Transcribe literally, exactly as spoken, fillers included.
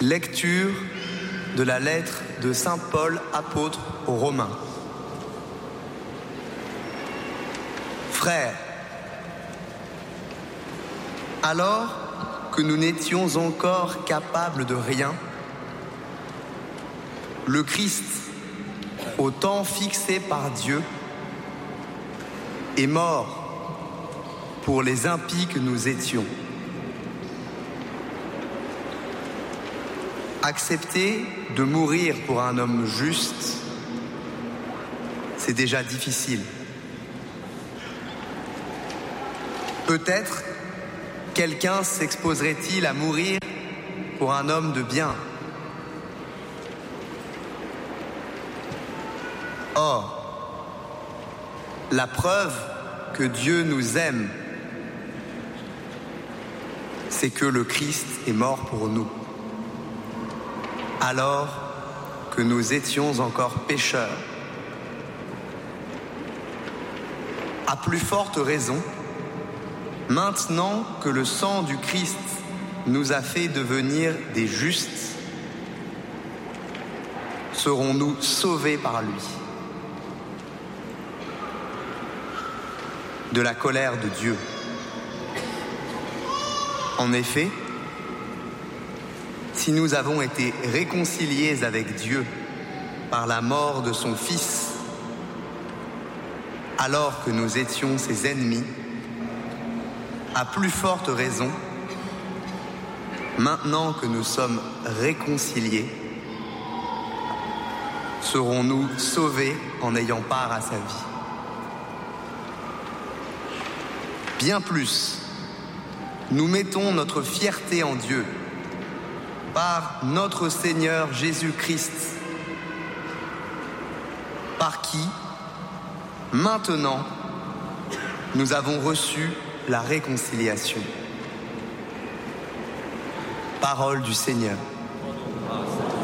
Lecture de la lettre de saint Paul, apôtre aux Romains. Frères, alors que nous n'étions encore capables de rien, le Christ, au temps fixé par Dieu, est mort pour les impies que nous étions. Accepter de mourir pour un homme juste, c'est déjà difficile. Peut-être quelqu'un s'exposerait-il à mourir pour un homme de bien. Or, la preuve que Dieu nous aime, c'est que le Christ est mort pour nous, alors que nous étions encore pécheurs. À plus forte raison, maintenant que le sang du Christ nous a fait devenir des justes, serons-nous sauvés par lui de la colère de Dieu. En effet, si nous avons été réconciliés avec Dieu par la mort de son Fils, alors que nous étions ses ennemis, à plus forte raison, maintenant que nous sommes réconciliés, serons-nous sauvés en ayant part à sa vie. Bien plus, nous mettons notre fierté en Dieu par notre Seigneur Jésus-Christ, par qui, maintenant, nous avons reçu la réconciliation. Parole du Seigneur.